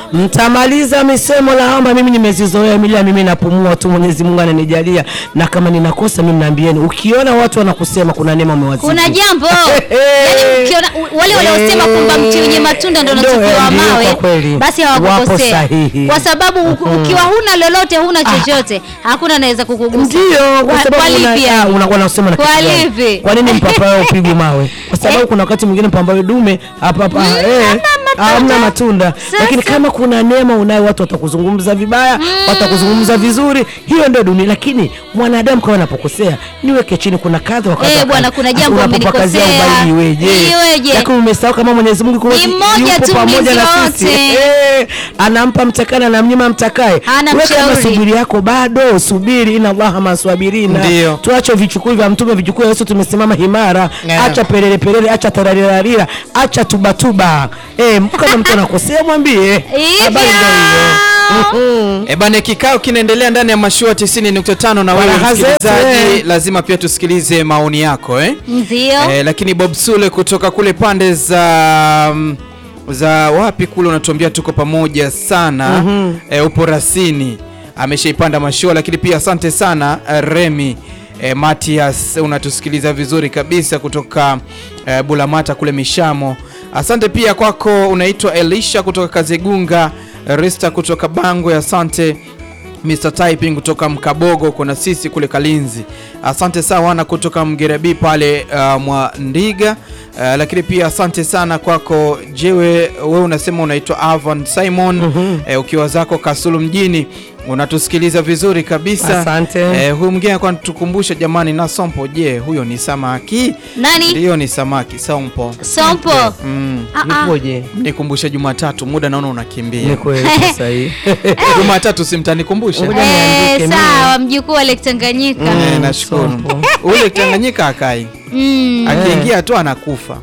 Mtamaliza misemo la hamba, mimi nimezizoea mimi napumua tu, Mwenyezi Mungu ananijalia, na kama ninakosa mimi naambieni. Ukiona watu wanakusema kuna neema umewazidi, kuna jambo yani ukiona wale waliosema kwamba mti wenye matunda ndio unatupiwa mawe, basi hawakukosea, kwa sababu ukiwa huna lolote, huna chochote, hakuna anaweza kukugusa. Ndio kwa sababu unakuwa unasema na kitu. Kwa nini mpapawe upigwe mawe? Kwa sababu kuna wakati mwingine mpapawe dume hapa hamna matunda. Lakini kama kuna neema unayo, watu watakuzungumza vibaya, watakuzungumza vizuri, hiyo ndio dunia. Lakini mwanadamu kama anapokosea, niweke chini, kuna kadha wakati bwana, kuna jambo umenikosea, iweje? Lakini umesahau kama Mwenyezi Mungu yupo pamoja na sisi. Anampa mtakana na mnyima mtakaye. Weka subiri yako bado, subiri, inna Allaha maswabirina. Tuache vichukui vya mtume, vichukue Yesu, tumesimama himara. Acha pelele, acha tararira, acha tubatuba. Kama mtu anakosea mwambie. Habari ndio. Bana, kikao kinaendelea ndani ya Mashua 90.5 na wewe msikilizaji, lazima pia tusikilize maoni yako Ndio. Lakini Bob Sule kutoka kule pande za wapi kule, unatuambia tuko pamoja sana. Upo Rasini, ameshaipanda Mashua. Lakini pia asante sana Remi Matias, unatusikiliza vizuri kabisa kutoka Bulamata kule Mishamo. Asante pia kwako, unaitwa Elisha kutoka Kazegunga, Resta kutoka Bangwe, asante. Mr. Typing kutoka Mkabogo, kuna sisi kule Kalinzi. Asante sana kutoka Mgerebi pale Mwandiga. Lakini pia asante sana kwako Jewe, wewe unasema unaitwa Avon Simon, ukiwa zako Kasulu mjini, unatusikiliza vizuri kabisa. Asante. Huyu mgeni kwa tukumbusha jamani, na Sompo, je, huyo ni samaki? Nani? Ndio, ni samaki, Sompo. Nipoje? Nikumbusha Jumatatu, muda naona unakimbia. Ni kweli sahihi. Jumatatu simtanikumbusha. Sawa, mjukuu wa Lake Tanganyika. Nashukuru. Ule Tanganyika akai. Akiingia tu anakufa.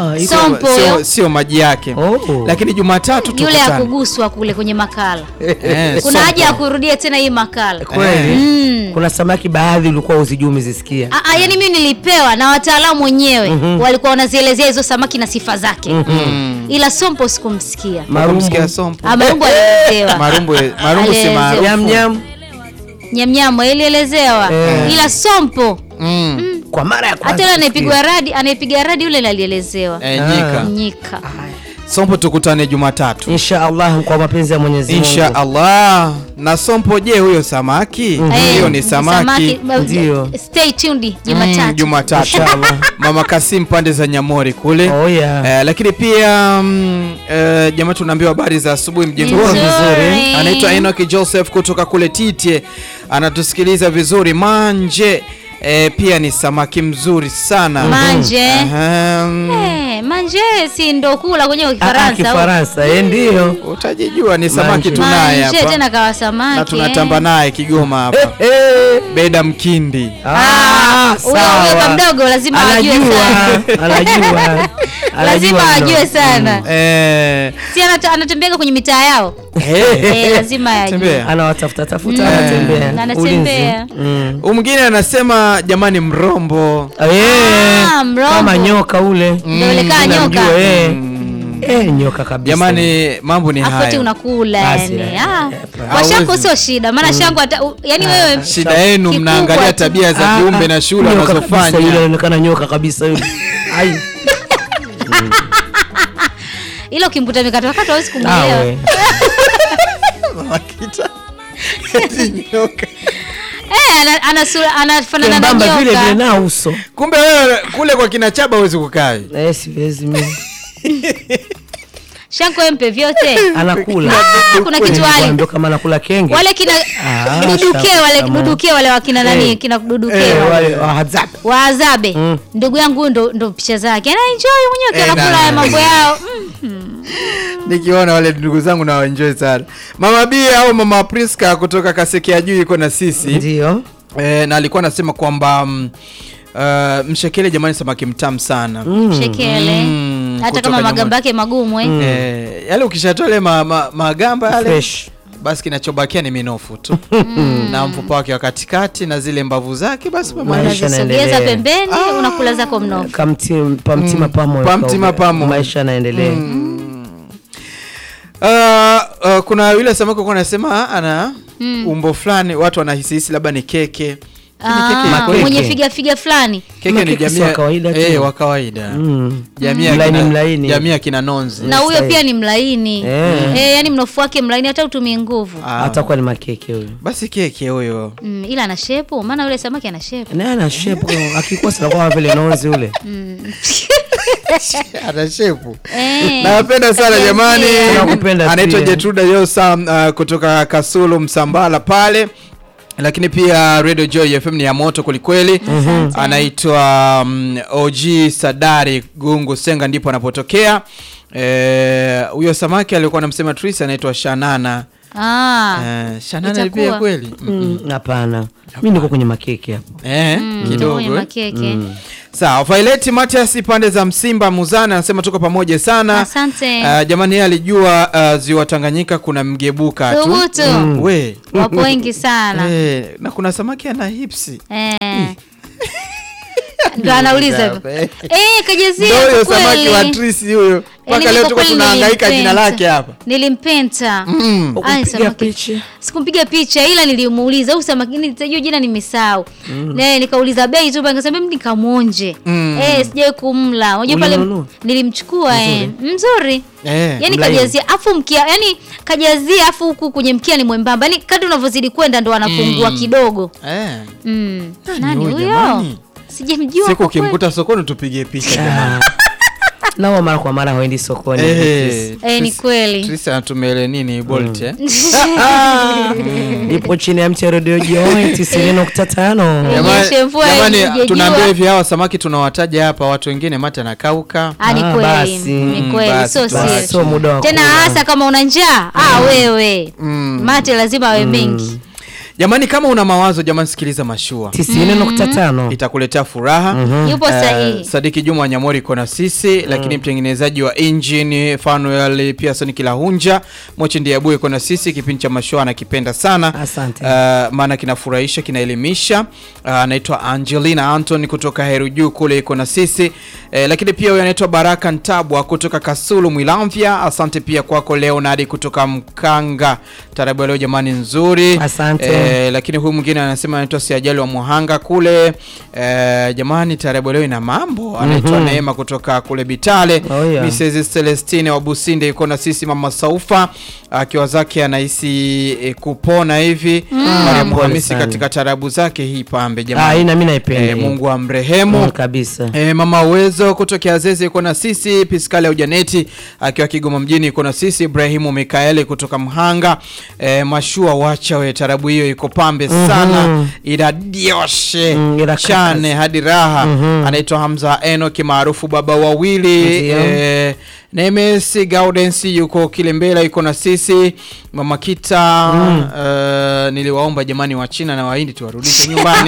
Sio maji yake. Lakini Jumatatu tukutane. Yule akuguswa kule kwenye makala. Kuna haja ya kurudia tena hii makala. Kweli. Kuna samaki baadhi ulikuwa usijui umezisikia. Yani mimi nilipewa na wataalamu wenyewe, walikuwa wanazielezea hizo samaki na sifa zake. Ila Sompo sikumsikia. Marumbu Sompo. Marumbu alielezewa. Marumbu si maarufu. Nyam alielezewa. Ila Sompo kwa mara ya kwanza. Hata anayepiga radi yule alielezewa. Nyika. Sompo tukutane Jumatatu. Inshallah kwa mapenzi ya Mwenyezi Mungu. Inshallah. Na Sompo, je, huyo samaki? Hiyo ni samaki. Ndio. Stay tuned Jumatatu. Inshallah. Mama Kasim pande za Nyamori kule. Lakini pia jamaa tunaambiwa habari za asubuhi mjengo vizuri. Anaitwa Enoch Joseph kutoka kule Tite. Anatusikiliza vizuri. Manje pia ni samaki mzuri sana. Manje si ndo kula kwenye Kifaransa. Ndio. Utajijua ni samaki tunaye hapa. Manje tena kawa samaki. Na tunatamba naye Kigoma hapa. Beda Mkindi. Huyo mdogo lazima ajue sana. Anajua. Lazima ajue sana. Si anatembea kwenye mitaa yao. Lazima ajue. Anawatafuta anatembea. Mwingine anasema jamani, mrombo. Kama nyoka ule. Ndio kama nyoka. Nyoka kabisa. Jamani, mambo ni haya. Afoti unakula yani. Kwa shango sio shida. Maana shango yani wewe shida yenu mnaangalia tabia za viumbe na shule wanazofanya. Yule anaonekana nyoka kabisa yule. Ai. Ila ukimkuta mikatokata hawezi kumuelewa. Makita. Nyoka. Anafanana na nyoka. Vile na uso. Kumbe wewe kule kwa kina Chaba huwezi kukaa. Siwezi mimi. Shanko mpe vyote. Anakula. Kuna kitu wale. Ndio kama anakula kenge. Wale kina duduke wale wakina nani kina duduke wale wa Azabe. Ndugu yangu ndo picha zake. Ana enjoy mwenyewe anakula haya mambo yao. Nikiona wale ndugu zangu na enjoy sana. Mama B au Mama Priska kutoka Kaseke juu iko na sisi. Ndio. Na alikuwa anasema kwamba mshekele jamani, samaki mtamu sana. Mshekele. Hata kama magamba yake magumu yale ukishatole magamba yale fresh, basi kinachobakia ni minofu tu. Na mfupa wake wa katikati na zile mbavu zake, basi maisha yanaendelea. Pembeni unakula zako mnofu. Pamtima pamo. Maisha yanaendelea. kuna yule samaki kwa anasema ana umbo fulani, watu wanahisi labda ni keke. Mwenye figa fulani. Keke ni jamii wa kawaida. Jamii kina nonzi. Na huyo pia ni mlaini. Yani mnofu wake mlaini, hata utumie nguvu. Atakuwa ni makeke huyo. Basi keke huyo. Ila ana shepu, maana yule samaki ana shepu. Na ana shepu, akikosa kama vile nonzi ule. Ana shepu. Napenda sana jamani. Anaitwa Jetruda Yosa kutoka Kasulu Msambala pale. Lakini pia Radio Joy FM ni ya moto kulikweli. Anaitwa OG Sadari Gungu Senga, ndipo anapotokea. Huyo samaki alikuwa anamsema Tris anaitwa Shanana. Shanana pia kweli? Hapana. Mimi niko kwenye makeke hapo. Kidogo. Kwenye makeke. Sawa, Violet Matias pande za Msimba Muzana anasema tuko pamoja sana. Asante. Jamani yeye alijua ziwa Tanganyika kuna mgebuka tu. We. Wapo wengi sana. Na kuna samaki ana hipsi. Ndio anauliza hivyo. Kajazia kweli. Ndio samaki wa Trisi huyo. Mpaka leo tuko tunahangaika jina lake hapa. Nilimpenta. Ukipiga picha. Sikumpiga picha, ila nilimuuliza huyu samaki nitajua jina nimesahau. Nikauliza bei tu, akasema mimi nikamonje. Sijawahi kumla. Unajua pale nilimchukua mzuri. Yani kajazia afu mkia, yani kajazia afu huku kwenye mkia ni mwembamba. Yani kadri unavyozidi kwenda ndo anapungua kidogo. Nani huyo? Sijamjua. Siku ukimkuta sokoni tupige picha jamani. Nao mara kwa mara haendi sokoni. Ni kweli. Trisa anatumele nini Bolt Ipo chini ya mti Radio Joy 90.5. Jamani tunaambia hivi hawa samaki tunawataja hapa, watu wengine mate anakauka. Ni kweli. Ni kweli. So muda tena hasa kama una njaa, wewe. Mate lazima awe mengi. Jamani kama una mawazo jamani sikiliza Mashua 90.5 itakuletea furaha. Yupo sahihi. Sadiki Juma Nyamori iko na sisi, lakini mtengenezaji wa engine Fanuel Pearson Kilahunja Mochi ndiye abu iko na sisi. Kipindi cha Mashua anakipenda sana. Asante. Maana kinafurahisha, kinaelimisha. Anaitwa Angelina Anthony kutoka Heruju kule iko na sisi. Lakini pia huyo anaitwa Baraka Ntabwa kutoka Kasulu Mwilamvya. Asante pia kwako Leonard kutoka Mkanga. Tarabu leo jamani nzuri. Asante. Lakini huyu mwingine anasema anaitwa Siajali wa Muhanga kule. Jamani tarabu leo ina mambo. Anaitwa Neema kutoka kule Bitale. Mrs. Celestine wa Businde yuko na sisi. Mama Saufa akiwa zake anahisi kupona hivi. Mariamu Hamisi katika tarabu zake hii pambe jamani. Mimi naipenda. Mungu amrehemu kabisa. Mama Uwezo kutoka Azezi yuko na sisi. Piskale ya Janeti akiwa Kigoma mjini yuko na sisi. Ibrahimu Mikaeli kutoka Mhanga. Mashua wacha we tarabu hiyo iko pambe sana. Iradioshe chane hadi raha. Anaitwa Hamza Enoch maarufu baba wawili. Nemesi Gaudensi yuko Kilembela yuko na sisi. Mama Kita niliwaomba jamani wa China na Wahindi tuwarudishe nyumbani.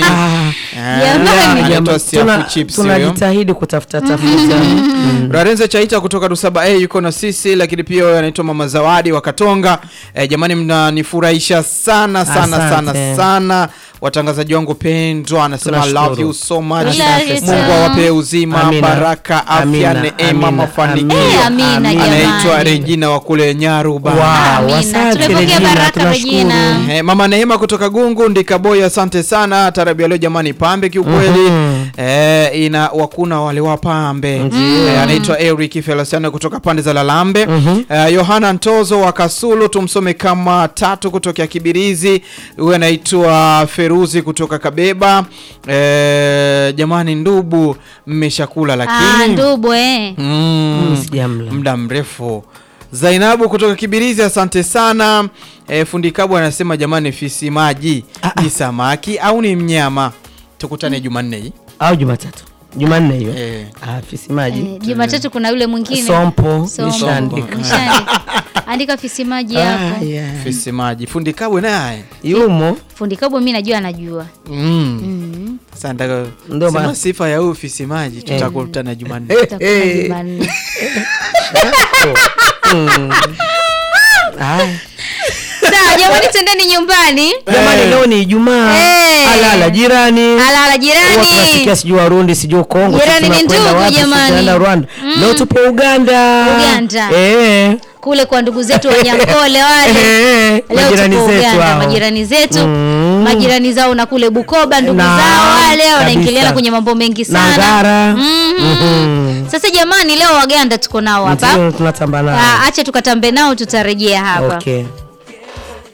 Tunajitahidi kutafuta. Rarenze Chaita kutoka Dusaba yuko na sisi. Lakini pia anaitwa Mama Zawadi wa Katonga. Jamani mnanifurahisha sana sana. Watangazaji wangu pendwa anasema love you so much. Mungu awape uzima, baraka, afya, neema, mafanikio. Anaitwa Regina wa kule Nyaruba. Asante Regina. Mama Neema kutoka Gungu Ndikaboy, asante sana. Tarabu leo jamani pambe kiukweli. Ina wakuna wale wapambe. Anaitwa Eric Feliciano kutoka pande za Lalambe. Yohana Ntozo wa Kasulu tumsome kama tatu kutoka Kibirizi. Huyu anaitwa Feruzi kutoka Kabeba. Jamani ndubu mmeshakula lakini ndubu sijamla muda mrefu. Zainabu kutoka Kibirizi asante sana. Fundi Kabu anasema jamani fisi maji ni samaki au ni mnyama? Tukutane Jumanne hii au Jumatatu. Jumanne hiyo. Fisi maji. Jumatatu kuna yule mwingine. Sompo. Nishaandika. Andika fisi maji hapo. Fisi maji. Fundi Kabwe naye. Yumo. Fundi Kabwe mimi najua anajua. Sasa ndaka sema sifa ya huyu fisi maji tutakutana Jumanne. Sawa jamani tendeni nyumbani. Jamani leo ni Ijumaa. Alala jirani. Tunasikia sijui Warundi sijui Kongo. Jirani ni ndugu jamani. Rwanda. Leo tupo Uganda. kule kwa ndugu zetu wa Nyankole wale. Majirani zetu majirani zao na kule Bukoba ndugu zao wale wanaingiliana kwenye mambo mengi sana. Sasa jamani, leo Waganda tuko nao hapa. Tunatamba nao. Acha tukatambe nao, tutarejea hapa. Okay.